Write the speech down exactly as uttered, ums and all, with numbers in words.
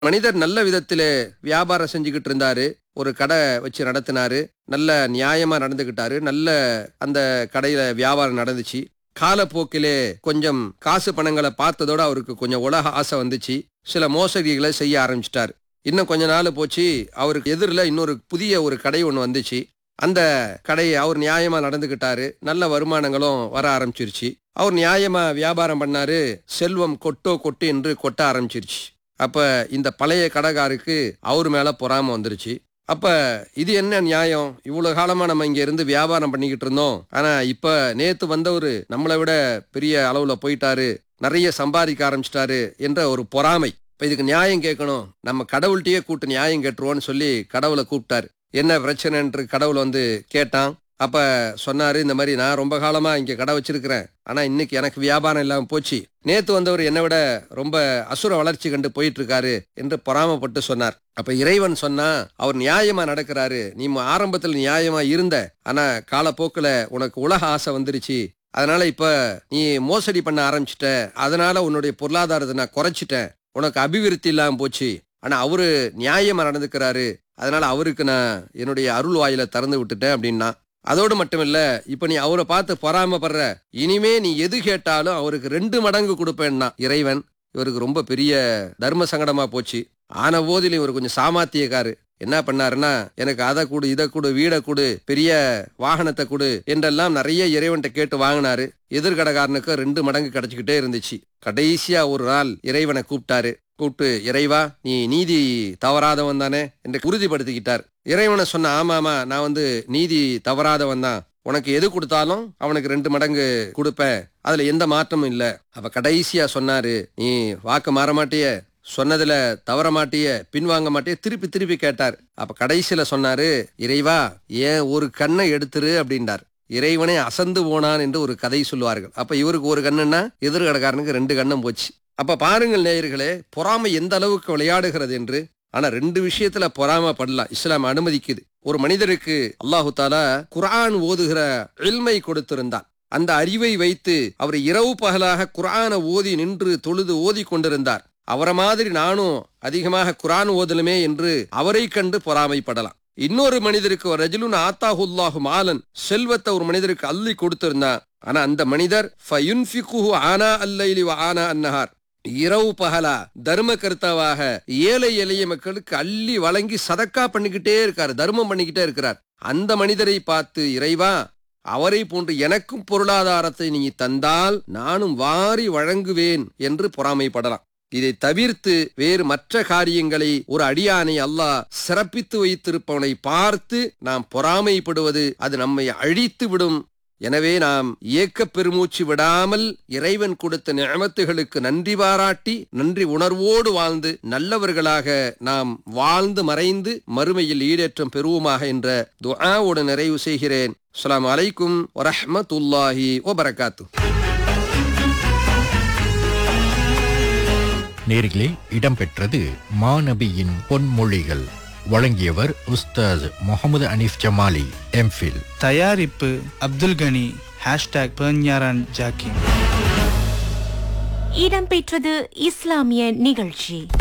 மனிதர் நல்ல விதத்திலே வியாபாரம் செஞ்சுக்கிட்டு இருந்தாரு. ஒரு கடை வச்சு நடத்தினாரு. நல்ல நியாயமா நடந்துகிட்டாரு. நல்ல அந்த கடையில வியாபாரம் நடந்துச்சு. காலப்போக்கிலே கொஞ்சம் காசு பணங்களை பார்த்ததோட அவருக்கு கொஞ்சம் உலக ஆசை வந்துச்சு. சில மோசடிகளை செய்ய ஆரம்பிச்சிட்டாரு. இன்னும் கொஞ்ச நாள் போச்சு. அவருக்கு எதிரில் இன்னொரு புதிய ஒரு கடை ஒன்று வந்துச்சு. அந்த கடையை அவர் நியாயமா நடந்துகிட்டாரு. நல்ல வருமானங்களும் வர ஆரம்பிச்சிருச்சு. அவர் நியாயமா வியாபாரம் பண்ணாரு. செல்வம் கொட்டோ கொட்டு என்று கொட்ட ஆரம்பிச்சிருச்சு. அப்ப இந்த பழைய கடைக்காருக்கு அவர் மேல பொறாம வந்துருச்சு. அப்ப இது என்ன நியாயம்? இவ்வளவு காலமா நம்ம இங்க இருந்து வியாபாரம் பண்ணிக்கிட்டு இருந்தோம். ஆனா இப்ப நேத்து வந்தவரு நம்மளை விட பெரிய அளவுல போயிட்டாரு, நிறைய சம்பாதிக்க ஆரம்பிச்சிட்டாரு என்ற ஒரு பொறாமை. இப்ப இதுக்கு நியாயம் கேட்கணும். நம்ம கடவுள்கிட்டயே கூப்பிட்டு நியாயம் கேட்டுருவோன்னு சொல்லி கடவுளை கூப்பிட்டாரு. என்ன பிரச்சனைன்று கடவுள் வந்து கேட்டான். அப்ப சொன்னாரு, இந்த மாதிரி நான் ரொம்ப காலமா இங்க கடை வச்சிருக்கிறேன். ஆனா இன்னைக்கு எனக்கு வியாபாரம் இல்லாம போச்சு. நேத்து வந்தவர் என்னை விட ரொம்ப அசுர வளர்ச்சி கண்டு போயிட்டு இருக்காரு என்று பொறாமப்பட்டு சொன்னார். அப்ப இறைவன் சொன்னா, அவர் நியாயமா நடக்கிறாரு. நீ ஆரம்பத்தில் நியாயமா இருந்த, ஆனா காலப்போக்குல உனக்கு உலக ஆசை வந்துருச்சு. அதனால இப்ப நீ மோசடி பண்ண ஆரம்பிச்சிட்ட. அதனால உன்னுடைய பொருளாதாரத்தை நான் குறைச்சிட்டேன். உனக்கு அபிவிருத்தி இல்லாம போச்சு. ஆனா அவரு நியாயமா நடந்துக்கிறாரு. அதனால அவருக்கு நான் என்னுடைய அருள் வாயில திறந்து விட்டுட்டேன் அப்படின்னா. அதோடு மட்டும் இல்ல, இப்ப நீ அவரை பார்த்து பொறாமப்படுற. இனிமே நீ எது கேட்டாலும் அவருக்கு ரெண்டு மடங்கு கொடுப்பேன்னா இறைவன். இவருக்கு ரொம்ப பெரிய தர்ம சங்கடமா போச்சு. ஆன போதிலும் இவர் கொஞ்சம் சாமாத்தியக்காரு. என்ன பண்ணாருன்னா, எனக்கு அதை கொடு, இதை கொடு, வீடை கொடு, பெரிய வாகனத்தை கொடு என்றெல்லாம் நிறைய இறைவன்கிட்ட கேட்டு வாங்கினாரு. எதிர்கடகாரனுக்கு ரெண்டு மடங்கு கிடைச்சிக்கிட்டே இருந்துச்சு. கடைசியா ஒரு நாள் இறைவனை கூப்பிட்டாரு. கூப்பிட்டு, இறைவா நீ நீதி தவறாதவன் தானே என்று உறுதிப்படுத்திக்கிட்டார். இறைவனை சொன்ன, ஆமாமா நான் வந்து நீதி தவறாதவன் தான். உனக்கு எது கொடுத்தாலும் அவனுக்கு ரெண்டு மடங்கு கொடுப்பேன். அதுல எந்த மாற்றமும் இல்ல. அப்ப கடைசியா சொன்னாரு, நீ வாக்கு மாற மாட்டிய, சொன்னதுல தவற மாட்டிய, பின்வாங்க மாட்டிய, திருப்பி திருப்பி கேட்டார். அப்ப கடைசியில சொன்னாரு, இறைவா ஏன் ஒரு கண்ணை எடுத்துரு அப்படின்றார். இறைவனே அசந்து போனான் என்று ஒரு கதை சொல்லுவார்கள். அப்ப இவருக்கு ஒரு கண்ணுன்னா எதிர்கடக்காரனுக்கு ரெண்டு கண்ணும் போச்சு. அப்ப பாருங்கள் நேயர்களே, பொறாமை எந்த அளவுக்கு விளையாடுகிறது என்று. ஆனா ரெண்டு விஷயத்துல பொறாம படலாம். இஸ்லாம் அனுமதிக்குது. ஒரு மனிதருக்கு அல்லாஹு தாலா குர்ஆன் ஓதுகிற இல்மை கொடுத்திருந்தான். அந்த அறிவை வைத்து அவர் இரவு பகலாக குர்ஆனை ஓதி நின்று தொழுது ஓதி கொண்டிருந்தார். அவரை மாதிரி நானும் அதிகமாக குர்ஆன் ஓதலுமே என்று அவரை கண்டு பொறாமைப்படலாம். இன்னொரு மனிதருக்கு ஒரு ரஜுலுன் ஆத்தாஹுல்லாஹு மாலன், செல்வத்தை ஒரு மனிதருக்கு அள்ளி கொடுத்திருந்தான். ஆனா அந்த மனிதர் ஃபயுன்ஃபிகுஹு ஆனா அல்லைலி வ ஆனா அன்னஹார், இரவு பகலா தர்ம கர்த்தாவாக ஏழை எளிய மக்களுக்கு அள்ளி வழங்கி சதக்கா பண்ணிக்கிட்டே இருக்காரு, தர்மம் பண்ணிக்கிட்டே இருக்கிறார். அந்த மனிதரை பார்த்து, இறைவா அவரை போன்று எனக்கும் பொருளாதாரத்தை நீ தந்தால் நானும் வாரி வழங்குவேன் என்று பொறாமைப்படலாம். இதை தவிர்த்து வேறு மற்ற காரியங்களை ஒரு அடியானை அல்லாஹ் சிறப்பித்து வைத்திருப்பவனை பார்த்து நாம் பொறாமைப்படுவது அது நம்மை அழித்து விடும். எனவே நாம் ஏக்க பெருமூச்சு விடாமல் இறைவன் கொடுத்த நிஅமத்துகளுக்கு நன்றி பாராட்டி நன்றி உணர்வோடு வாழ்ந்து நல்லவர்களாக நாம் வாழ்ந்து மறைந்து மறுமையில் ஈடேற்றம் பெறுவோமாக என்ற துஆவோடு நிறைவு செய்கிறேன். அஸ்ஸலாமு அலைக்கும் வரஹ்மத்துல்லாஹி வபரகாத்துஹு. நேர்களே, இடம்பெற்றது மாநபியின் பொன்மொழிகள். வழங்கியவர் உஸ்தாஸ் முகமது அனீஃப் ஜமாலி, எம்ஃபில். தயாரிப்பு அப்துல் கனி. Hashtag பெர்ஞாரான் Jackie. இடம்பெற்றது இஸ்லாமிய நிகழ்ச்சி.